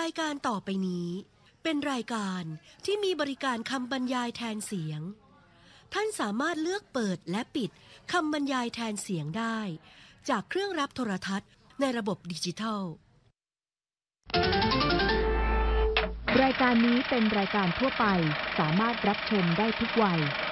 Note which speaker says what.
Speaker 1: ายการต่อไปนี้เป็นรายการที่มีบริการคำบรรยายแทนเสียงท่านสามารถเลือกเปิดและปิดคำบรรยายแทนเสียงได้จากเครื่องรับโทรทัศน์ในระบบดิจิทัล
Speaker 2: รายการนี้เป็นรายการทั่วไปสามารถรับชมได้ทุกวัย